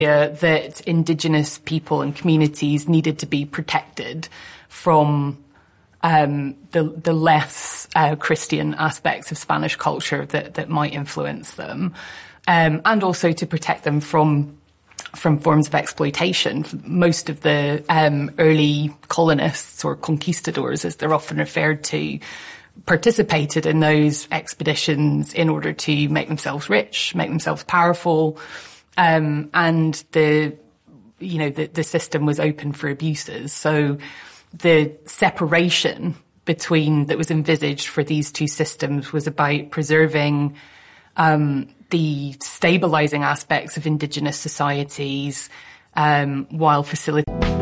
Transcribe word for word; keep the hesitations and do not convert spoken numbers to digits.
that Indigenous people and communities needed to be protected from um, the, the less uh, Christian aspects of Spanish culture that, that might influence them, um, and also to protect them from from forms of exploitation. Most of the um, early colonists, or conquistadors as they're often referred to, participated in those expeditions in order to make themselves rich, make themselves powerful, um, and the, you know, the, the system was open for abuses. So the separation between that was envisaged for these two systems was about preserving um, the stabilising aspects of Indigenous societies um, while facilitating